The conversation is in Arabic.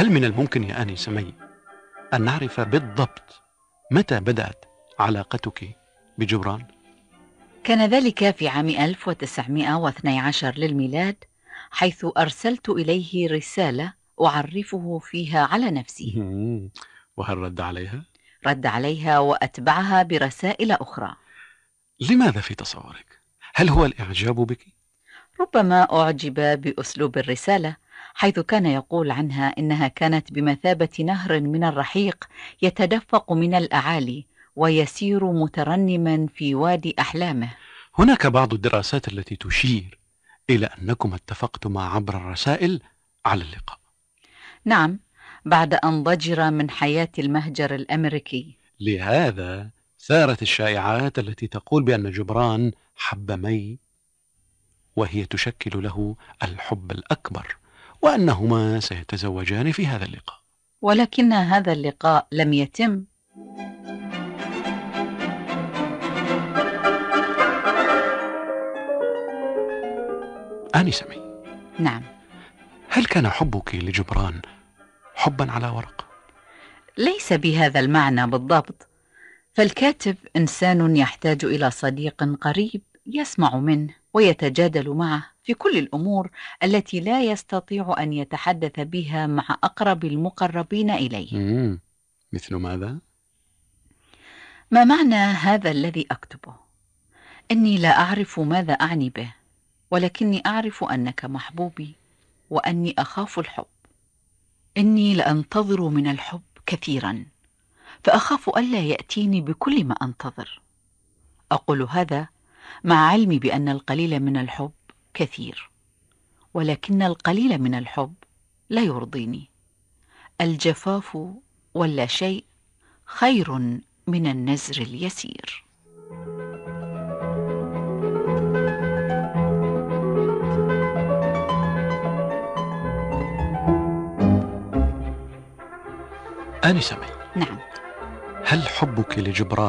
هل من الممكن يا آنسة مي أن نعرف بالضبط متى بدأت علاقتك بجبران؟ كان ذلك في عام 1912 للميلاد، حيث أرسلت إليه رسالة أعرفه فيها على نفسي. وهل رد عليها؟ رد عليها وأتبعها برسائل أخرى. لماذا في تصورك؟ هل هو الإعجاب بك؟ ربما أعجب بأسلوب الرسالة، حيث كان يقول عنها إنها كانت بمثابة نهر من الرحيق يتدفق من الأعالي ويسير مترنما في وادي أحلامه. هناك بعض الدراسات التي تشير إلى أنكم اتفقتما عبر الرسائل على اللقاء. نعم، بعد أن ضجر من حياة المهجر الأمريكي. لهذا ثارت الشائعات التي تقول بأن جبران حب مي وهي تشكل له الحب الأكبر، وأنهما سيتزوجان في هذا اللقاء. ولكن هذا اللقاء لم يتم. آنسة مي، نعم. هل كان حبك لجبران حبا على ورق؟ ليس بهذا المعنى بالضبط، فالكاتب إنسان يحتاج إلى صديق قريب يسمع منه ويتجادل معه في كل الأمور التي لا يستطيع أن يتحدث بها مع أقرب المقربين إليه. مثل ماذا؟ ما معنى هذا الذي أكتبه؟ إني لا أعرف ماذا أعني به، ولكني أعرف أنك محبوبي وأني أخاف الحب. إني لأنتظر من الحب كثيرا، فأخاف ألا يأتيني بكل ما أنتظر. أقول هذا مع علمي بأن القليل من الحب كثير، ولكن القليل من الحب لا يرضيني. الجفاف ولا شيء خير من النزر اليسير. آنسة مي، نعم. هل حبك لجبران